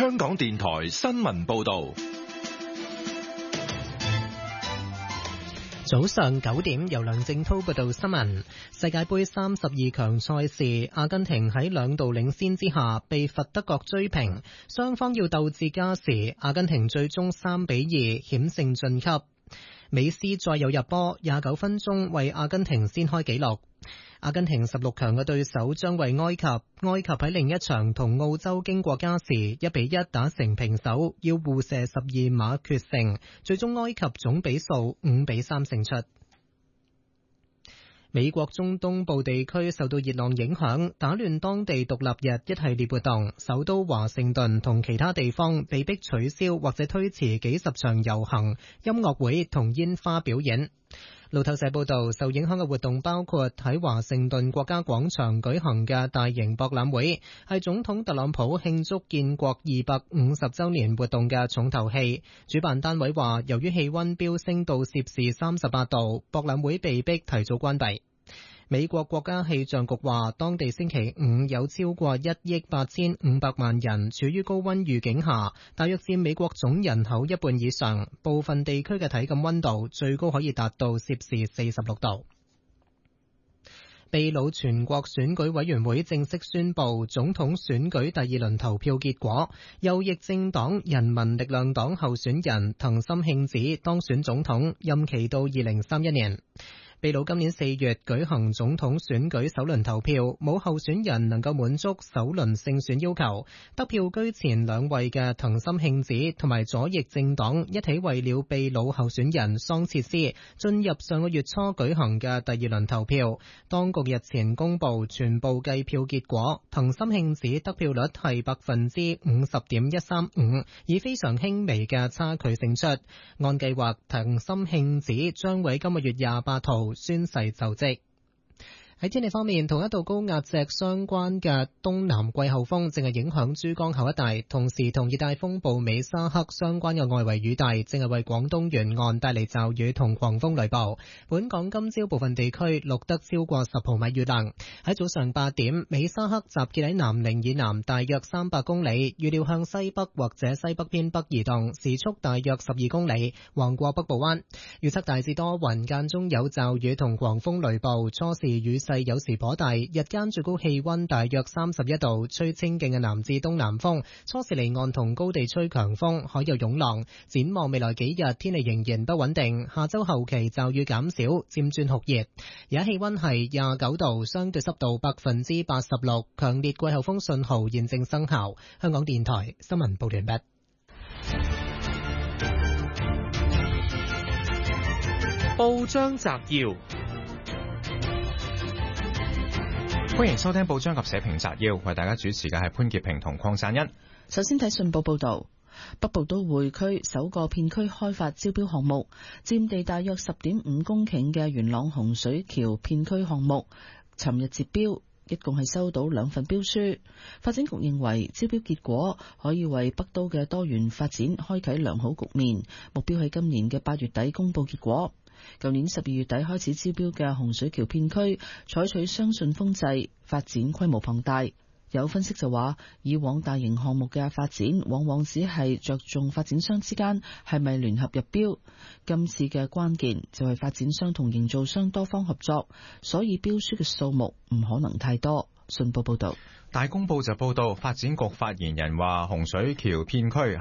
香港電台新聞報道。 早上9點，由梁正濤報道新聞。世界盃32強賽事，阿根廷喺2度領先之下被佛得角追平，雙方要鬥至加時，阿根廷最終3-2險勝晉級。美斯再有入波，29分鐘為阿根廷先開紀錄。阿根廷16強嘅對手將為埃及，埃及喺另一場同澳洲經過加時1-1打成平手，要互射12碼決勝，最終埃及總比數5-3勝出。美國中東部地區受到熱浪影響，打亂當地獨立日一系列活動，首都華盛頓同其他地方被迫取消或者推遲幾十場遊行、音樂會同煙花表演。路透社報道，受影響嘅活動包括喺華盛頓國家廣場舉行嘅大型博覽會，係總統特朗普慶祝建國250週年活動嘅重頭戲。主辦單位話，由於氣溫飆升到攝氏38度，博覽會被迫提早關閉。美國國家氣象局話，當地星期五有超過1億8500萬人處於高溫預警下，大約佔美國總人口一半以上，部分地區嘅體感溫度最高可以達到攝氏46度。秘魯全國選舉委員會正式宣布總統選舉第2輪投票結果，右翼政黨人民力量黨候選人藤森慶子當選總統，任期到2031年。秘魯今年4月舉行總統選舉首輪投票，冇候選人能夠滿足首輪勝選要求。得票居前2位嘅藤森慶子同埋左翼政黨一起為了秘魯候選人桑切斯進入上個月初舉行嘅第2輪投票。當局日前公布全部計票結果，藤森慶子得票率係 50.135%， 以非常輕微嘅差距勝出。按計劃，藤森慶子將會今個月28號宣誓就職。喺天氣方面，同一道高壓脊相關嘅東南季候風正係影響珠江口一帶，同時同熱帶風暴美沙克相關嘅外圍雨帶正係為廣東沿岸帶嚟驟雨同狂風雷暴。本港今朝部分地區錄得超過10毫米雨量。喺早上8點，美沙克集結喺南寧以南大約300公里，預料向西北或者西北偏北移動，時速大約12公里，橫過北部灣。預測大致多雲，間中有驟雨同狂風雷暴，初時雨勢有時頗大，日間最高氣溫大約31度，吹清勁嘅南至東南風，初時離岸同高地吹強風，海有湧浪。展望未來幾日，天氣仍然不穩定，下周後期驟雨減少，漸轉酷熱。而家氣溫係29度，相對濕度86%，強烈季候風信號現正生效。香港電台新聞報完畢。 報章摘要。歡迎收聽報章及社評摘要，為大家主持嘅係潘潔平同鄺贊恩。 首先睇信報報道，北部都會區首個片區開發招標項目，佔地大約10.5公頃嘅元朗洪水橋片區項目，尋日截標，一共係收到2份標書。發展局認為招標結果可以為北都嘅多元發展開啟良好局面，目標喺今年嘅8月底公佈結果。舊年12月底開始招標嘅洪水橋片區採取雙信封制，發展規模龐大。有分析就話，以往大型項目嘅發展往往只係着重發展商之間係咪聯合入標，今次嘅關鍵就係發展商同營造商多方合作，所以標書嘅數目唔可能太多。信報報道。 大公報就報道，發展局發言人話洪水橋片區